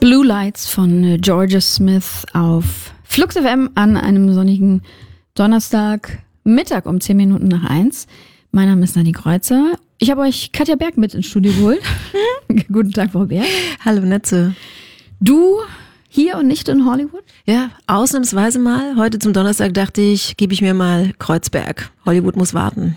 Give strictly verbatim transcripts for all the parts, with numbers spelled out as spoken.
Blue Lights von Georgia Smith auf Flux F M an einem sonnigen Donnerstagmittag um zehn Minuten nach eins. Mein Name ist Nadine Kreuzer. Ich habe euch Katja Berg mit ins Studio geholt. Guten Tag, Frau Berg. Hallo, Netze. Du hier und nicht in Hollywood? Ja, ausnahmsweise mal. Heute zum Donnerstag dachte ich, gebe ich mir mal Kreuzberg. Hollywood muss warten.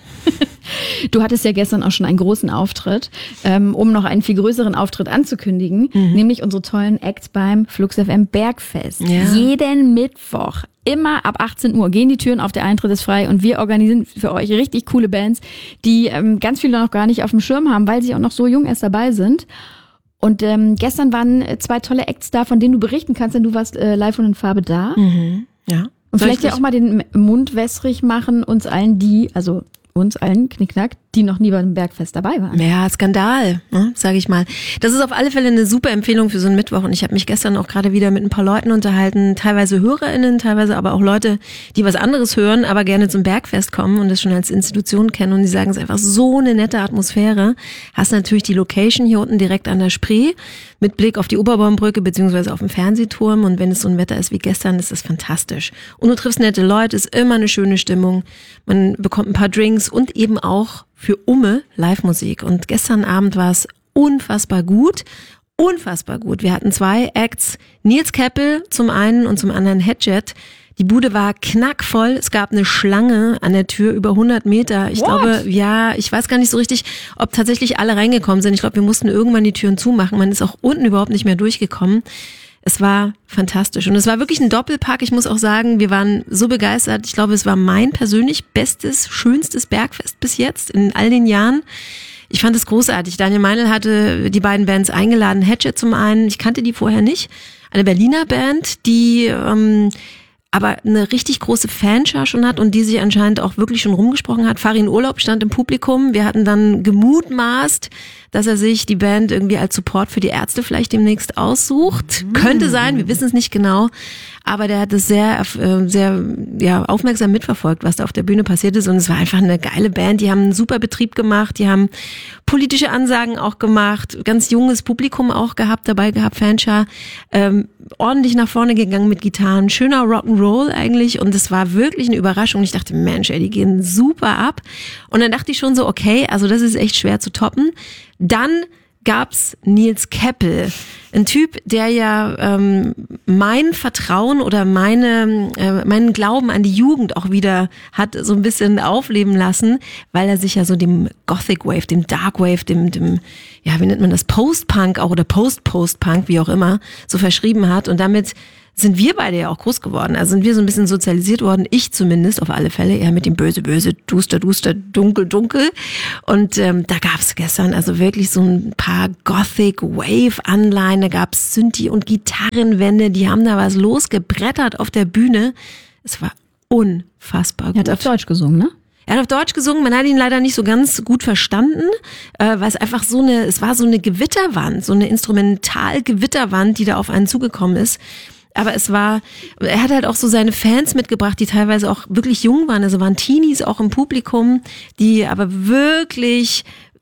Du hattest ja gestern auch schon einen großen Auftritt, ähm, um noch einen viel größeren Auftritt anzukündigen, mhm. nämlich unsere tollen Acts beim Flux F M Bergfest. Ja. Jeden Mittwoch, immer ab achtzehn Uhr, gehen die Türen auf, der Eintritt ist frei und wir organisieren für euch richtig coole Bands, die ähm, ganz viele noch gar nicht auf dem Schirm haben, weil sie auch noch so jung erst dabei sind. Und ähm, gestern waren zwei tolle Acts da, von denen du berichten kannst, denn du warst äh, live und in Farbe da. Mhm. Ja. Und vielleicht ja auch mal den Mund wässrig machen, uns allen, die, also uns allen, Knickknack, die noch nie beim Bergfest dabei waren. Ja, Skandal, ne, sage ich mal. Das ist auf alle Fälle eine super Empfehlung für so einen Mittwoch. Und ich habe mich gestern auch gerade wieder mit ein paar Leuten unterhalten, teilweise HörerInnen, teilweise aber auch Leute, die was anderes hören, aber gerne zum Bergfest kommen und das schon als Institution kennen. Und die sagen, es ist einfach so eine nette Atmosphäre. Hast natürlich die Location hier unten direkt an der Spree mit Blick auf die Oberbaumbrücke beziehungsweise auf den Fernsehturm. Und wenn es so ein Wetter ist wie gestern, ist das fantastisch. Und du triffst nette Leute, ist immer eine schöne Stimmung. Man bekommt ein paar Drinks und eben auch für Umme Live-Musik. Und gestern Abend war es unfassbar gut. Unfassbar gut. Wir hatten zwei Acts. Nils Keppel zum einen und zum anderen Hedjet. Die Bude war knackvoll. Es gab eine Schlange an der Tür über hundert Meter. Ich What? glaube, ja, ich weiß gar nicht so richtig, ob tatsächlich alle reingekommen sind. Ich glaube, wir mussten irgendwann die Türen zumachen. Man ist auch unten überhaupt nicht mehr durchgekommen. Es war fantastisch. Und es war wirklich ein Doppelpack. Ich muss auch sagen, wir waren so begeistert. Ich glaube, es war mein persönlich bestes, schönstes Bergfest bis jetzt in all den Jahren. Ich fand es großartig. Daniel Meinl hatte die beiden Bands eingeladen. Hedget zum einen, ich kannte die vorher nicht. Eine Berliner Band, die ähm, aber eine richtig große Fanschar schon hat und die sich anscheinend auch wirklich schon rumgesprochen hat. Farin Urlaub stand im Publikum. Wir hatten dann gemutmaßt, dass er sich die Band irgendwie als Support für die Ärzte vielleicht demnächst aussucht. Mhm. Könnte sein, wir wissen es nicht genau. Aber der hat es sehr, sehr ja, aufmerksam mitverfolgt, was da auf der Bühne passiert ist. Und es war einfach eine geile Band. Die haben einen super Betrieb gemacht. Die haben politische Ansagen auch gemacht. Ganz junges Publikum auch gehabt, dabei gehabt, Fanschar. Ähm, ordentlich nach vorne gegangen mit Gitarren. Schöner Rock'n'Roll eigentlich. Und es war wirklich eine Überraschung. Ich dachte, Mensch, ey, die gehen super ab. Und dann dachte ich schon so, okay, also das ist echt schwer zu toppen. Dann gab's Nils Keppel, ein Typ, der ja ähm, mein Vertrauen oder meine äh, meinen Glauben an die Jugend auch wieder hat so ein bisschen aufleben lassen, weil er sich ja so dem Gothic Wave, dem Dark Wave, dem dem ja, wie nennt man das, Post-Punk auch oder Post-Post-Punk, wie auch immer, so verschrieben hat und damit sind wir beide ja auch groß geworden. Also sind wir so ein bisschen sozialisiert worden. Ich zumindest auf alle Fälle eher mit dem Böse, Böse, Duster, Duster, Dunkel, Dunkel. Und ähm, da gab es gestern also wirklich so ein paar Gothic-Wave-Anleihen. Da gab es Synthi- und Gitarrenwände. Die haben da was losgebrettert auf der Bühne. Es war unfassbar gut. Er hat auf Deutsch gesungen, ne? Er hat auf Deutsch gesungen, man hat ihn leider nicht so ganz gut verstanden, äh, weil es einfach so eine, es war so eine Gewitterwand, so eine Instrumental-Gewitterwand, die da auf einen zugekommen ist. Aber es war, er hat halt auch so seine Fans mitgebracht, die teilweise auch wirklich jung waren, also waren Teenies auch im Publikum, die aber wirklich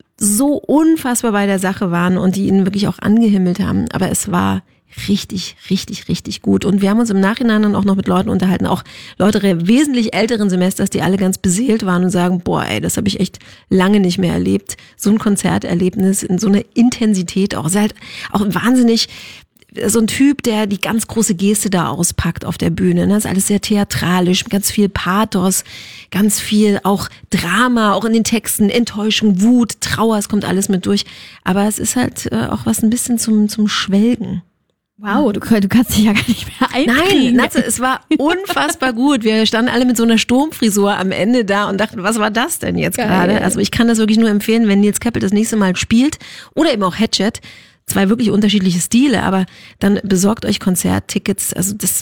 so unfassbar bei der Sache waren und die ihn wirklich auch angehimmelt haben. Aber es war richtig, richtig, richtig gut. Und wir haben uns im Nachhinein dann auch noch mit Leuten unterhalten, auch Leute wesentlich älteren Semesters, die alle ganz beseelt waren und sagen, boah, ey, das habe ich echt lange nicht mehr erlebt. So ein Konzerterlebnis in so einer Intensität auch. Es ist halt auch wahnsinnig so ein Typ, der die ganz große Geste da auspackt auf der Bühne. Das ist alles sehr theatralisch, ganz viel Pathos, ganz viel auch Drama, auch in den Texten, Enttäuschung, Wut, Trauer, es kommt alles mit durch. Aber es ist halt auch was ein bisschen zum, zum Schwelgen. Wow, du, du kannst dich ja gar nicht mehr einkriegen. Nein, Natze, es war unfassbar gut. Wir standen alle mit so einer Sturmfrisur am Ende da und dachten, was war das denn jetzt gerade? Also ich kann das wirklich nur empfehlen, wenn Nils Keppel das nächste Mal spielt oder eben auch Hedget. Zwei wirklich unterschiedliche Stile, aber dann besorgt euch Konzerttickets. Also das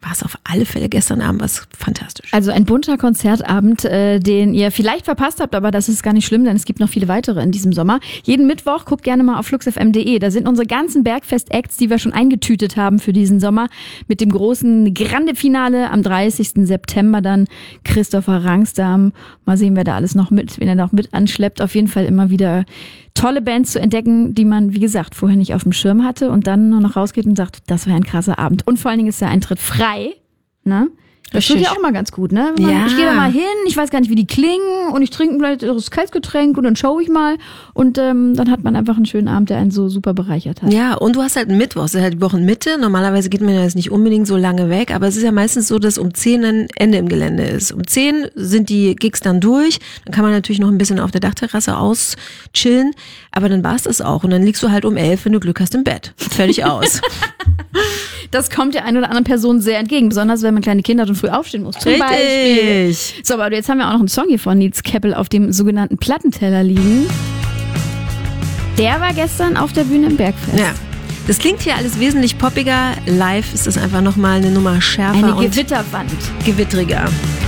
war es auf alle Fälle gestern Abend was fantastisch. Also ein bunter Konzertabend, äh, den ihr vielleicht verpasst habt, aber das ist gar nicht schlimm, denn es gibt noch viele weitere in diesem Sommer. Jeden Mittwoch guckt gerne mal auf flux f m punkt de. Da sind unsere ganzen Bergfest-Acts, die wir schon eingetütet haben für diesen Sommer. Mit dem großen Grande-Finale am dreißigsten September dann Christopher Rangsdam. Mal sehen, wer da alles noch mit, wen er noch mit anschleppt. Auf jeden Fall immer wieder tolle Bands zu entdecken, die man, wie gesagt, vorher nicht auf dem Schirm hatte und dann nur noch rausgeht und sagt, das war ein krasser Abend. Und vor allen Dingen ist der Eintritt frei, ne? Das tut ja auch mal ganz gut, ne? Man, ja. Ich gehe da mal hin, ich weiß gar nicht, wie die klingen und ich trinke vielleicht ein Kaltgetränk und dann schaue ich mal und ähm, dann hat man einfach einen schönen Abend, der einen so super bereichert hat. Ja, und du hast halt einen Mittwoch, das ist halt die Wochenmitte. Normalerweise geht man ja jetzt nicht unbedingt so lange weg, aber es ist ja meistens so, dass um zehn ein Ende im Gelände ist. Um zehn sind die Gigs dann durch, dann kann man natürlich noch ein bisschen auf der Dachterrasse auschillen, aber dann war es das auch und dann liegst du halt um elf, wenn du Glück hast, im Bett. Fertig aus. Das kommt der einen oder anderen Person sehr entgegen, besonders wenn man kleine Kinder hat und früh aufstehen muss. Zum Richtig. Beispiel. So, aber jetzt haben wir auch noch einen Song hier von Nils Keppel auf dem sogenannten Plattenteller liegen. Der war gestern auf der Bühne im Bergfest. Ja. Das klingt hier alles wesentlich poppiger. Live ist es einfach nochmal eine Nummer schärfer Eine und Gewitterwand. gewittriger.